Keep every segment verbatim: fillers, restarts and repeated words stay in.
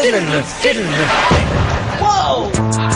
Whoa!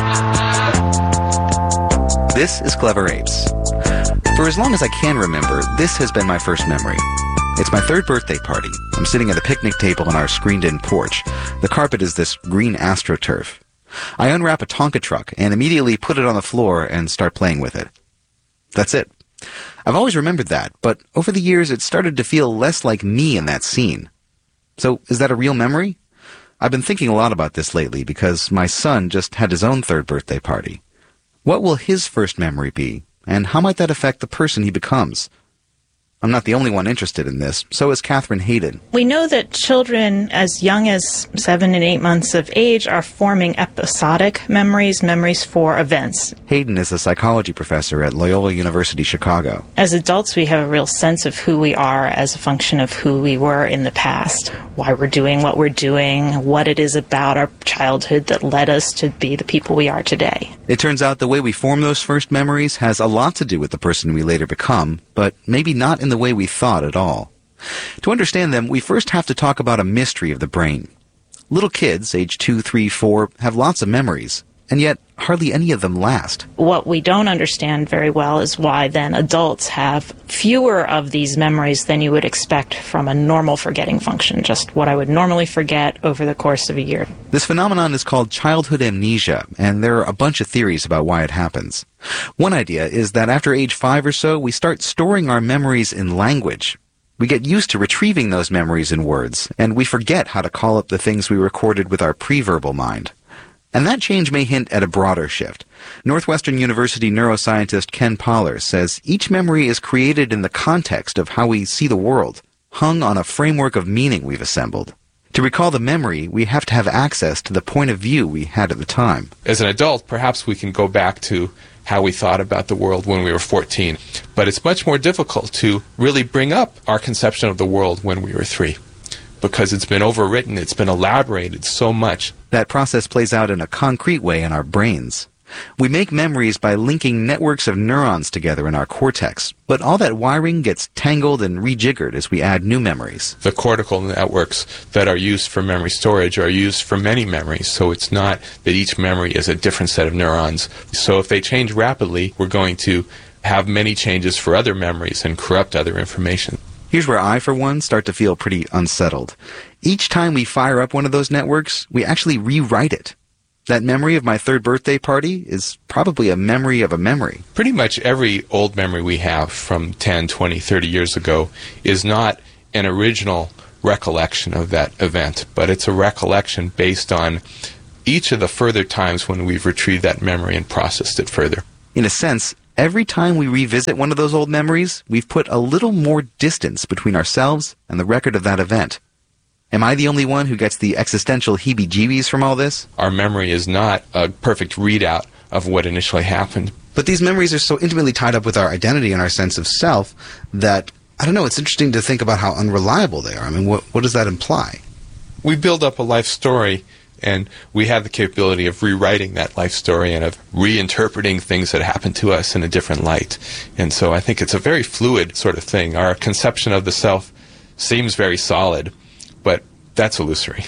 This is Clever Apes. For as long as I can remember, this has been my first memory. It's my third birthday party. I'm sitting at a picnic table on our screened-in porch. The carpet is this green AstroTurf. I unwrap a Tonka truck and immediately put it on the floor and start playing with it. That's it. I've always remembered that, but over the years it started to feel less like me in that scene. So, is that a real memory? I've been thinking a lot about this lately because my son just had his own third birthday party. What will his first memory be, and how might that affect the person he becomes? I'm not the only one interested in this. So is Catherine Hayden. We know that children as young as seven and eight months of age are forming episodic memories, memories for events. Hayden is a psychology professor at Loyola University, Chicago. As adults, we have a real sense of who we are as a function of who we were in the past, why we're doing what we're doing, what it is about our childhood that led us to be the people we are today. It turns out the way we form those first memories has a lot to do with the person we later become, but maybe not in the way we thought at all. To understand them, we first have to talk about a mystery of the brain. Little kids, age two, three, four, have lots of memories, and yet hardly any of them last. What we don't understand very well is why then adults have fewer of these memories than you would expect from a normal forgetting function, just what I would normally forget over the course of a year. This phenomenon is called childhood amnesia, and there are a bunch of theories about why it happens. One idea is that after age five or so, we start storing our memories in language. We get used to retrieving those memories in words, and we forget how to call up the things we recorded with our pre-verbal mind. And that change may hint at a broader shift. Northwestern University neuroscientist Ken Poller says each memory is created in the context of how we see the world, hung on a framework of meaning we've assembled. To recall the memory, we have to have access to the point of view we had at the time. As an adult, perhaps we can go back to how we thought about the world when we were fourteen. But it's much more difficult to really bring up our conception of the world when we were three, because it's been overwritten, it's been elaborated so much. That process plays out in a concrete way in our brains. We make memories by linking networks of neurons together in our cortex, but all that wiring gets tangled and rejiggered as we add new memories. The cortical networks that are used for memory storage are used for many memories, so it's not that each memory is a different set of neurons. So if they change rapidly, we're going to have many changes for other memories and corrupt other information. Here's where I, for one, start to feel pretty unsettled. Each time we fire up one of those networks, we actually rewrite it. That memory of my third birthday party is probably a memory of a memory. Pretty much every old memory we have from ten, twenty, thirty years ago is not an original recollection of that event, but it's a recollection based on each of the further times when we've retrieved that memory and processed it further. In a sense, every time we revisit one of those old memories, we've put a little more distance between ourselves and the record of that event. Am I the only one who gets the existential heebie-jeebies from all this? Our memory is not a perfect readout of what initially happened. But these memories are so intimately tied up with our identity and our sense of self that, I don't know, it's interesting to think about how unreliable they are. I mean, what, what does that imply? We build up a life story, and we have the capability of rewriting that life story and of reinterpreting things that happen to us in a different light. And so I think it's a very fluid sort of thing. Our conception of the self seems very solid, but that's illusory.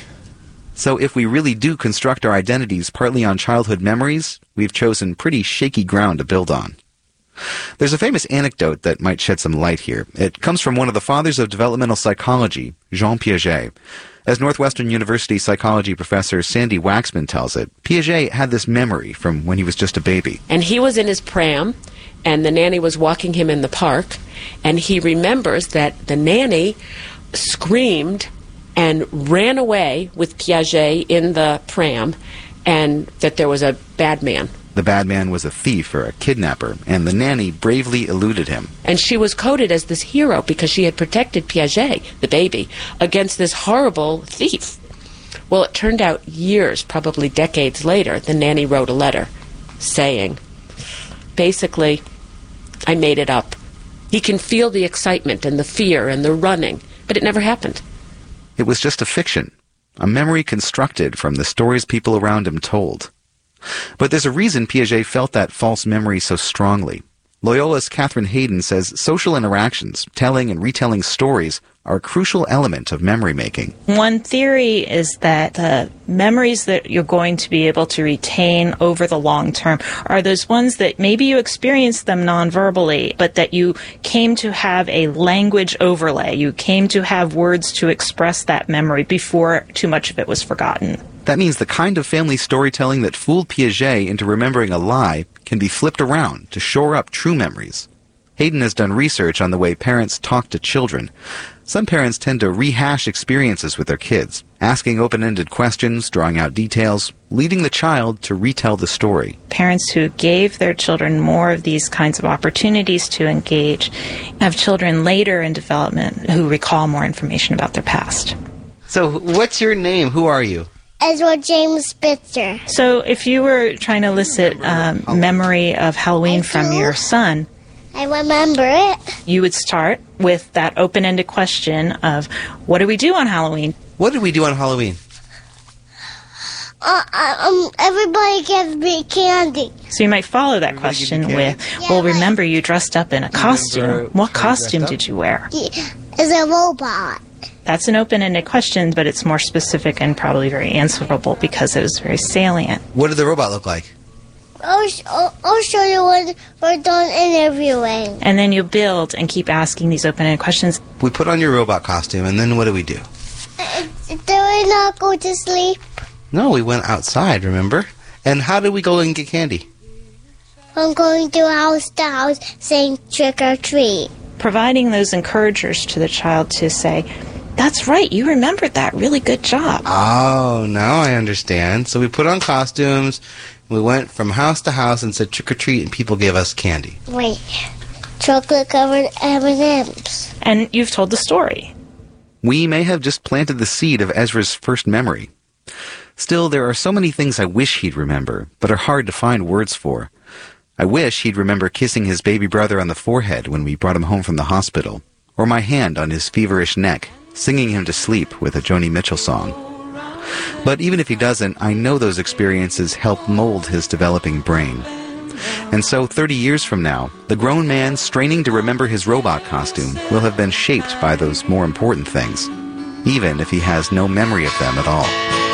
So if we really do construct our identities partly on childhood memories, we've chosen pretty shaky ground to build on. There's a famous anecdote that might shed some light here. It comes from one of the fathers of developmental psychology, Jean Piaget. As Northwestern University psychology professor Sandy Waxman tells it, Piaget had this memory from when he was just a baby. And he was in his pram, and the nanny was walking him in the park, and he remembers that the nanny screamed and ran away with Piaget in the pram, and that there was a bad man. The bad man was a thief or a kidnapper, and the nanny bravely eluded him. And she was coded as this hero because she had protected Piaget, the baby, against this horrible thief. Well, it turned out years, probably decades later, the nanny wrote a letter saying, basically, I made it up. He can feel the excitement and the fear and the running, but it never happened. It was just a fiction, a memory constructed from the stories people around him told. But there's a reason Piaget felt that false memory so strongly. Loyola's Catherine Hayden says social interactions, telling and retelling stories, are a crucial element of memory making. One theory is that the memories that you're going to be able to retain over the long term are those ones that maybe you experienced them non-verbally, but that you came to have a language overlay. You came to have words to express that memory before too much of it was forgotten. That means the kind of family storytelling that fooled Piaget into remembering a lie can be flipped around to shore up true memories. Hayden has done research on the way parents talk to children. Some parents tend to rehash experiences with their kids, asking open-ended questions, drawing out details, leading the child to retell the story. Parents who gave their children more of these kinds of opportunities to engage have children later in development who recall more information about their past. So, what's your name? Who are you? Ezra James Spitzer. So if you were trying to elicit um, memory of Halloween I from do. your son, I remember it. you would start with that open-ended question of, what do we do on Halloween? What did we do on Halloween? Uh, uh, um, everybody gives me candy. So you might follow that Everybody give question you candy? with, Yeah, well, like- remember you dressed up in a costume. What how you costume dressed up? did you wear? It's a robot. That's an open-ended question, but it's more specific and probably very answerable because it was very salient. What did the robot look like? I'll, sh- I'll, I'll show you when we're done interviewing. And then you build and keep asking these open-ended questions. We put on your robot costume, and then what do we do? Uh, Did we not go to sleep? No, we went outside, remember? And how did we go and get candy? I'm going to house to house saying trick or treat. Providing those encouragers to the child to say, that's right, you remembered that. Really good job. Oh, now I understand. So we put on costumes, we went from house to house and said trick or treat, and people gave us candy. Wait, chocolate covered M and M's. And you've told the story. We may have just planted the seed of Ezra's first memory. Still, there are so many things I wish he'd remember, but are hard to find words for. I wish he'd remember kissing his baby brother on the forehead when we brought him home from the hospital, or my hand on his feverish neck, singing him to sleep with a Joni Mitchell song. But even if he doesn't, I know those experiences help mold his developing brain. And so thirty years from now, the grown man straining to remember his robot costume will have been shaped by those more important things, even if he has no memory of them at all.